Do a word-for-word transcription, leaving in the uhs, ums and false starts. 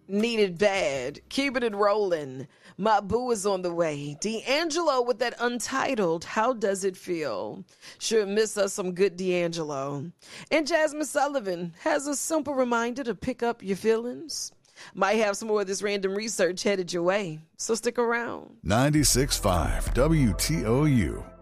Needed bad. Keeping it rolling. My boo is on the way. D'Angelo with that Untitled. How does it feel? Sure miss us some good D'Angelo. And Jasmine Sullivan has a simple reminder to pick up your feelings. Might have some more of this random research headed your way. So stick around. ninety-six point five W T O U